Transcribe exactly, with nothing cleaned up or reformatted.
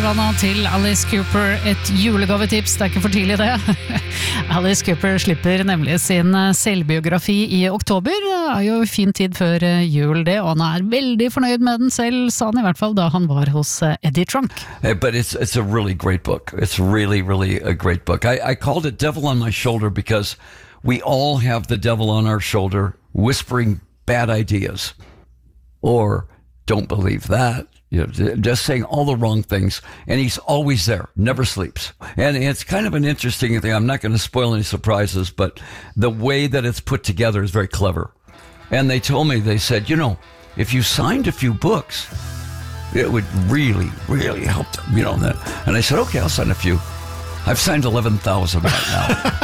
Nirvana til Alice Cooper, et julegavetips, det er ikke for tidlig det. Alice Cooper slipper nemlig sin selvbiografi i oktober, det er jo fin tid før jul det, og han er veldig fornøyd med den selv, sa han i hvert fall da han var hos Eddie Trunk. But it's it's a really great book. It's really, really a great book. I, I called it Devil on My Shoulder because we all have the devil on our shoulder whispering bad ideas or don't believe that. You know, just saying all the wrong things, and he's always there, never sleeps. And it's kind of an interesting thing. I'm not going to spoil any surprises, but the way that it's put together is very clever. And they told me, they said, you know, if you signed a few books, it would really, really help them, you know. And I said, okay, I'll sign a few. I've signed eleven thousand right now.